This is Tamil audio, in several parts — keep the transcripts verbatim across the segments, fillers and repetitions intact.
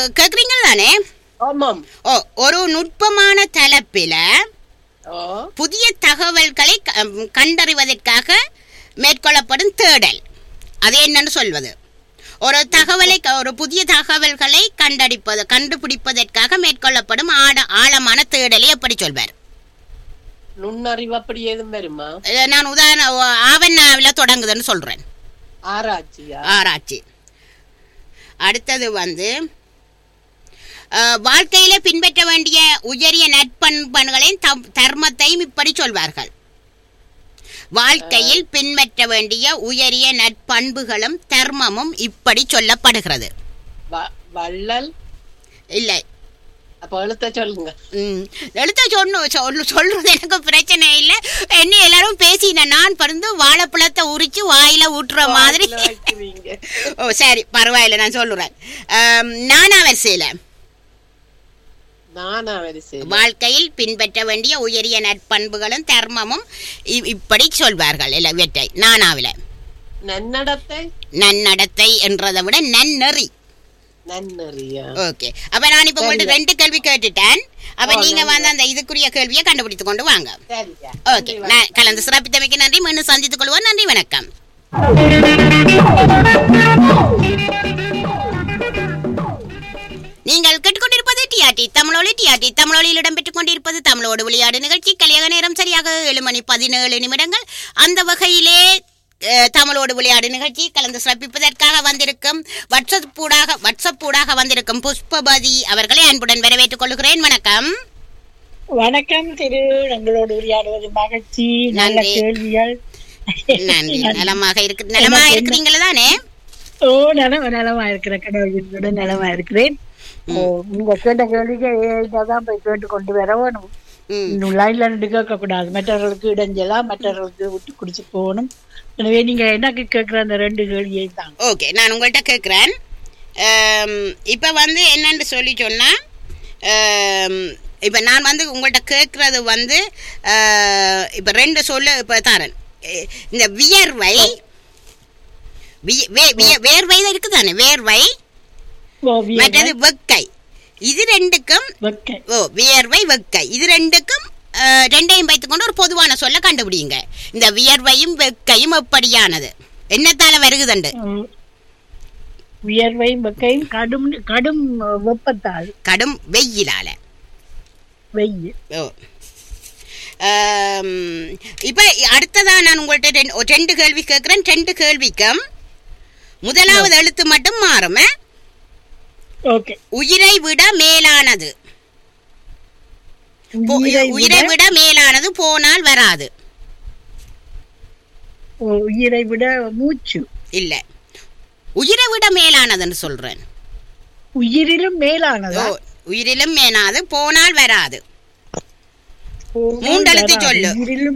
கேக்குறீங்க தானே? ஆமாம். ஓ, ஒரு நுட்பமான தலைப்பில புதிய தகவல்களை கண்டறிவதற்காக மேற்கொள்ளப்படும் தேடல், அது என்னன்னு சொல்வது? ஒரு தகவலை, ஒரு புதிய தகவல்களை கண்டறிப்பது கண்டுபிடிப்பதற்காக மேற்கொள்ளப்படும் ஆழ ஆழமான தேடலை எப்படி சொல்வார்? நுண்ணறிவு அப்படி ஏதும் வருமா? நான் உதாரண ஆவண்ணாவில் தொடங்குதுன்னு சொல்றேன். ஆராய்ச்சியா? ஆராய்ச்சி. அடுத்தது வந்து வாழ்க்கையில பின்பற்ற வேண்டிய உயரிய நற்பண்புகளையும் தர்மத்தையும் இப்படி சொல்வார்கள். வாழ்க்கையில் பின்பற்ற வேண்டிய உயரிய நற்பண்புகளும் தர்மமும் இப்படி சொல்லப்படுகிறது. வள்ளல் இல்லை. அப்ப எழுத்த சொல்லுங்க. ம் எழுத்த சொன்னு சொல்றது எனக்கு பிரச்சனை இல்லை. என்ன எல்லாரும் பேசின நான் பருந்து வாழைப்பழத்தை உரிச்சு வாயில ஊட்டுற மாதிரி. ஓ சரி, பரவாயில்ல, நான் சொல்லுறேன். நானாவரிசையில வாழ்க்கையில் பின்பற்ற வேண்டிய உயரிய நற்பண்புகளும் தர்மமும் இப்படி சொல்வார்கள். இவற்றை நானாவில நன்னடத்தை நன்னடத்தை என்றதை விட நன்னெறி. ஓகே, அப்ப நான் இப்ப உங்கள்ட்ட ரெண்டு கேள்வி கேட்டுட்டேன். அப்ப நீங்க வந்து அந்த இதுக்குரிய கேள்வியை கண்டுபிடித்து கொண்டு வாங்க. ஓகே, நான் கலந்து சிறப்பித்தமைக்கு நன்றி. மீண்டும் சந்தித்துக் கொள்வோம். நன்றி, வணக்கம். நீங்கள் கேட்டுக்கொண்டிருப்பது டிஆர்டி தமிழொலி. டிஆர்டி தமிழொலியில் இடம்பெற்றுக் கொண்டிருப்பது தமிழோடு விளையாடு நிகழ்ச்சி. கலியக நேரம் சரியாக ஏழு மணி பதினேழு நிமிடங்கள். அந்த வகையிலே தமிழோடு விளையாடு நிகழ்ச்சி கலந்து சிறப்பிப்பதற்காக வந்திருக்கும் வாட்ஸ்அப் ஊடாக வாட்ஸ்அப் ஊடாக வந்திருக்கும் புஷ்பபதி அவர்களை அன்புடன் வரவேற்றுக் கொள்கிறேன். வணக்கம். வணக்கம் திரு. எங்களோடு விளையாடுவது மகிழ்ச்சி. நல்ல கேள்விகள். நன்றி. நலமாக இருக்கு நலமாக இருக்கிறீங்களா தானே? ஓ, நலம் நலமா இருக்கிறேன். கடவுளுடன் நலமா இருக்கிறேன். நீங்க கேட்ட கேள்விக்கு தான் போய் கேட்டு கொண்டு வர வேணும். லைன்ல நின்று கேட்க கூடாது. மற்றவர்களுக்கு இடைஞ்சலா, மற்றவர்களுக்கு விட்டு குடிச்சு போகணும். எனவே நீங்க எனக்கு கேட்குற அந்த ரெண்டு கேள்வியை தான். ஓகே, நான் உங்கள்கிட்ட கேட்குறேன். இப்போ வந்து என்னன்னு சொல்லி சொன்னா, இப்போ நான் வந்து உங்கள்கிட்ட கேட்குறது வந்து இப்போ ரெண்டு சொல்ல இப்போ தரேன். இந்த வியர்வை வேர்வை தான் இருக்குதானே, வேர்வை மற்றது வெக்கை, இது ரெண்டுக்கும் ஓ வியர்வை வெக்கை இது ரெண்டுக்கும் ரெண்டையும் வைத்துக்கொண்டு ஒரு பொதுவான சொல்ல கண்டுபிடிங்க. இந்த வியர்வையும் வெக்கையும் எப்படியானது, என்னத்தால வருகுதுண்டு? வியர்வையும் வெக்கையும் கடும் கடும் வெப்பத்தால், கடும் வெயிலால. வெயில். ஓ, இப்ப அடுத்ததா நான் உங்கள்கிட்ட ரெண்டு கேள்வி கேட்கிறேன். ரெண்டு கேள்விக்கும் முதலாவது எழுத்து மட்டும் மாறும். உயிரை விட மேலானது, உயிரை விட மேலானது போனால் வராது. உயிரை விட மூச்சு இல்ல, உயிரை விட மேலானதுன்னு சொல்றேன். உயிரிலும் மேலானது, உயிரிலும் மேலானது போனால் வராது. மூன்றெழுத்து சொல்லு.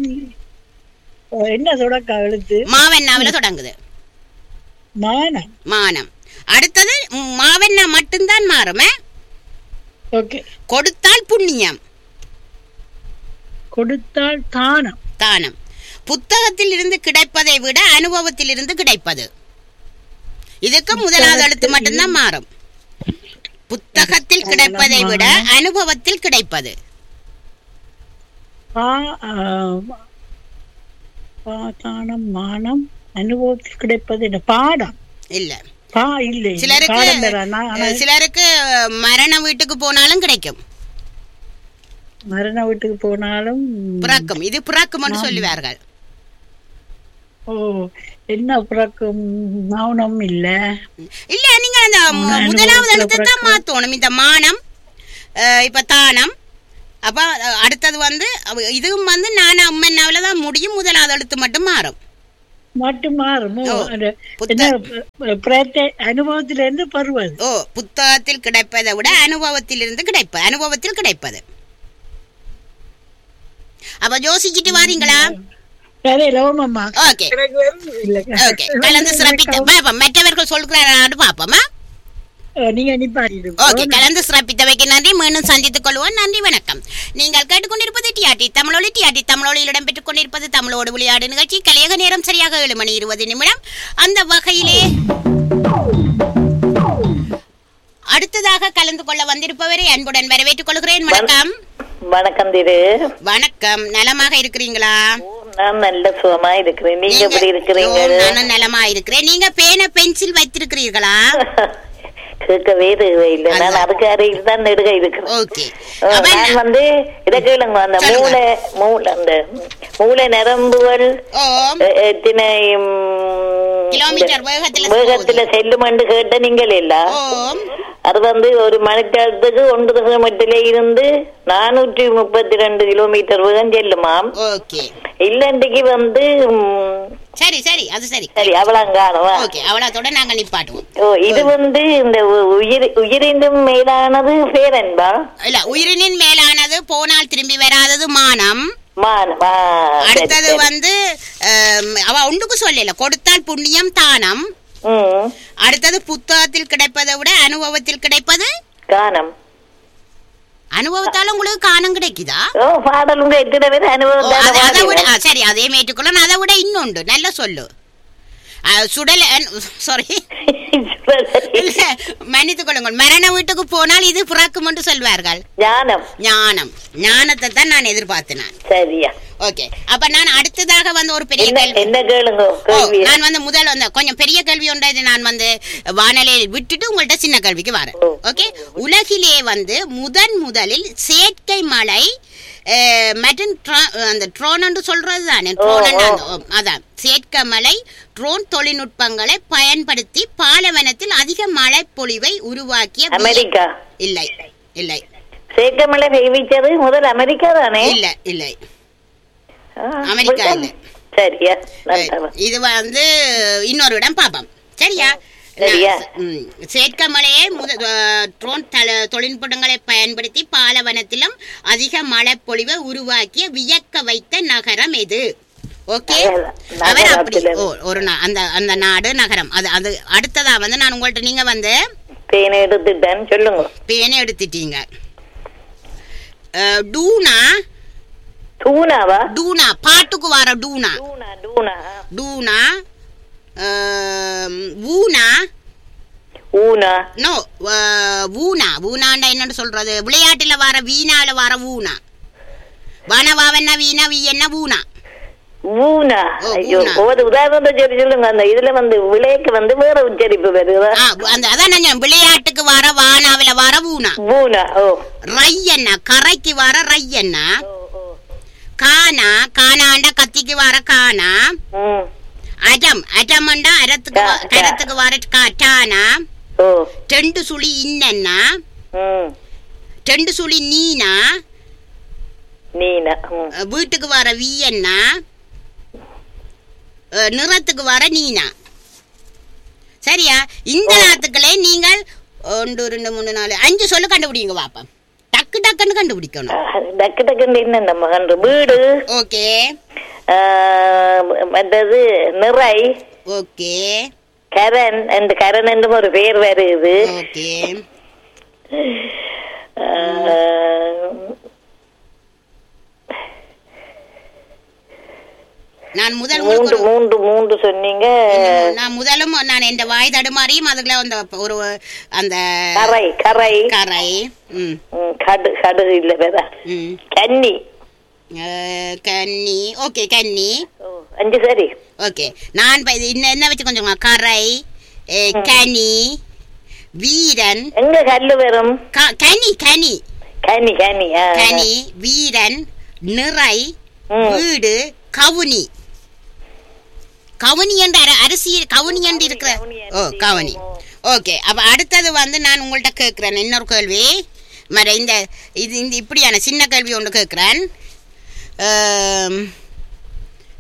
என்ன தொடக்க எழுத்து? மாவண்ணாவில தொடங்குது. மானம். மானம். அடுத்தது மாவண்ணா மட்டும்தான் மாறுமே. கொடுத்தால் புண்ணியம், கொடுத்தால் தானம். தானம். புத்தகத்தில் இருந்து கிடைப்பதை விட அனுபவத்தில் இருந்து கிடைப்பது. இதுக்கு முதலாவது எழுத்து மட்டும்தான் மாறும். புத்தகத்தில் கிடைப்பதை விட அனுபவத்தில் கிடைப்பது. மானம் அனுபவத்தில் கிடைப்பது பாடம் இல்ல. சிலருக்கு சிலருக்கு மரண வீட்டுக்கு போனாலும் கிடைக்கும். மரண வீட்டுக்கு போனாலும் பிறக்கும். இது பிறக்கும் சொல்லுவார்கள். ஓ, என்ன பிறக்கும்? மௌனம் இல்ல இல்ல, நீங்க அந்த முதலாவது எழுத்தை தான் மாத்தணும். இந்த மானம், இப்ப தானம். அப்ப அடுத்தது வந்து இதுவும் வந்து நானா அம்மன்னாவில தான் முடியும். முதலாவது எழுத்து மட்டும் மாறும். மட்டும் மாறும். அனுபவத்திலிருந்து பருவது. ஓ, புத்தகத்தில் கிடைப்பதை விட அனுபவத்தில் இருந்து கிடைப்பது. அனுபவத்தில் கிடைப்பது. அப்ப யோசிச்சுட்டு வாரீங்களா? கலந்து சிறப்பித்த மற்றவர்கள் சொல்கிறாரு பாப்போமா? கலந்து சிறப்பித்தவைக்கு நன்றி. மீண்டும் சந்தித்துக் கொள்வோம். நன்றி, வணக்கம். நீங்கள் கேட்டுக்கொண்டிருப்பது டிஆர்டி தமிழொலி. டிஆர்டி தமிழொலியில் இடம்பெற்றுக் கொண்டிருப்பது தமிழோடு விளையாடு நிகழ்ச்சி. கலியக நேரம் சரியாக ஏழு மணி இருபது நிமிடம். அந்த வகையிலே அடுத்ததாக கலந்து கலந்து கொள்ள வந்திருப்பவரை அன்புடன் வரவேற்றுக் கொள்கிறேன். வணக்கம். வணக்கம் திரு. வணக்கம். நலமாக இருக்கிறீங்களா? நான் நல்ல சுகமா இருக்கிறேன். நீங்க எப்படி இருக்கிறீங்க? நான் நலமா இருக்கிறேன். நீங்க பேன பென்சில் வைத்திருக்கிறீர்களா? கேட்கவே இல்லை. நான் அதுக்கு அருகில் தான் நெடுக இருக்கிறேன். நான் வந்து இதை கேளுங்க, அந்த மூளை மூளை அந்த மூளை நரம்புகள் எத்தனை வேகத்துல செல்லுமென்று கேட்ட நீங்கள் இல்ல, அது வந்து ஒரு மணிக்காலத்துக்கு ஒன்று தசமத்தில இருந்து நானூற்றி முப்பத்தி ரெண்டு கிலோமீட்டர் வேகம் செல்லுமாம். இல்லன்றைக்கு வந்து சரி சரி அது சரி சரி அவ்வளவு காணும். ஓகே, அவ்வளவுதோட நாங்க நிப்பாட்டுவோம். ஓ, இது வந்து இந்த உயிர் உயிரினும் மேலானது பேரன்பா? இல்ல, உயிரினின் மேலானது போனால் திரும்பி வராதது மானம். மானம். அடுத்தது வந்து அவ ஒன்றுக்கு சொல்லல, கொடுத்தால் புண்ணியம் தானம். அடுத்தது புத்தகத்தில் கிடைப்பதை விட அனுபவத்தில் கிடைப்பது கானம். அனுபவத்தால உங்களுக்கு காணம் கிடைக்குதா? பாடலும் சரி, அதே மேட்டுக்குள்ள அதை விட இன்னொன்று நல்ல சொல்லு. சுடல சாரி மன்னித்துக் கொள்ளுங்கள். மரண வீட்டுக்கு போனால் இது பிறக்கும் என்று சொல்வார்கள். ஞானம். ஞானம் ஞானத்தை தான் நான் எதிர்பார்த்தேன். சரியா? ஓகே, அப்ப நான் அடுத்ததாக வந்து ஒரு பெரிய கேள்வி. நான் வந்து முதல் வந்து கொஞ்சம் பெரிய கேள்வி ஒன்றை நான் வந்து வானலையில் விட்டுட்டு உங்கள்ட்ட சின்ன கேள்விக்கு வரேன். ஓகே, உலகிலே வந்து முதன் முதலில் செயற்கை மழை மற்றும் அந்த ட்ரோன் என்று சொல்றது தானே, அதான் செயற்கை மழை ட்ரோன் தொழில்நுட்பங்களை பயன்படுத்தி பாலைவனத்தில் அதிக மழை பொழிவை உருவாக்கிய அமெரிக்கா? இல்லை இல்லை, செயற்கை மழை பெய்விச்சது முதல் அமெரிக்கா தானே? இல்ல இல்லை, அமெரிக்கா இல்ல. சரியா? இது வந்து இன்னொரு இடம் பாப்போம். சரியா? செயற்கை மழையை ட்ரோன் தொழில்நுட்பங்களை பயன்படுத்தி பாலைவனத்திலும் அதிக மழை பொழிவை உருவாக்கிய வியக்க வைத்த நகரம் எது? ஓகே, அவர் அப்படி ஒரு அந்த அந்த நாடு நகரம் அது. அது அடுத்ததா வந்து நான் உங்கள்ட்ட நீங்க வந்து பேனை எடுத்துட்டேன், சொல்லுங்க. பேனை எடுத்துட்டீங்க. டூனா டூனாவா? டூனா பாட்டுக்கு வர டூனா. டூனா டூனா ஊனா ஊனா நோ ஊனா. ஊனாண்டா என்னன்னு சொல்றது? விளையாட்டுல வர வீணால வர ஊனா. வனவாவன்னா வீணா, வீ என்ன ஊனா. ஊனா. ஐயோ, ஒரு உதாரணத்தை சொல்லுங்க. அந்த இதுல வந்து விளையாட்டு வந்து வேற உச்சரிப்பு வருதா? அந்த அதான் விளையாட்டுக்கு வர வானாவில வர ஊனா. ஊனா. ஓ. ரையண்ணா கரைக்கு வர ரையண்ணா. கானா கானாண்டா கத்திக்கு வர கானா. அடம் அடமண்டா அரத்துக்கு கரத்துக்கு வர காட்டானா. ரெண்டு சுழி இன்னன்னா. ரெண்டு சுழி நீனா. நீனா. வீட்டுக்கு வர வீயன்னா. நிறத்துக்கு வர நீனா. சரியா? இந்த நாத்துக்களே நீங்கள் ஒன்று ரெண்டு மூணு நாலு அஞ்சு சொல்லு கண்டுபிடிங்க பாப்பா. டக்கு டக்குன்னு கண்டுபிடிக்கணும். டக்கு டக்குன்னு என்ன நம்ம கண்டு வீடு. ஓகே. மற்றது நிறை. ஓகே. கரண். அந்த கரண் என்று ஒரு பேர் வருது. ஓகே. நான் முதல் மூன்று மூன்று மூன்று சொன்னீங்க. நான் முதலும் நான் இந்த வாய் தடுமாறியும் அதுக்குள்ள அந்த ஒரு அந்த கரை கரை கரை கடு கடு இல்ல வேற கன்னி. கன்னி. ஓகே, கன்னி. அஞ்சு சரி. ஓகே, நான் இன்னும் என்ன வச்சு கொஞ்சம் கரை கனி வீரன். எங்க கல்லு வரும்? கனி கனி கனி கனி கனி வீரன் நிறை வீடு கவுனி. கவுனி என்ற அரிசி கவுனி என்று இருக்கிற. ஓ, கவுனி. ஓகே, அப்ப அடுத்தது வந்து நான் உங்கள்கிட்ட கேட்கிறேன் இன்னொரு கேள்வி. மற இந்த இது இந்த இப்படியான சின்ன கேள்வி ஒன்று கேட்கிறேன்.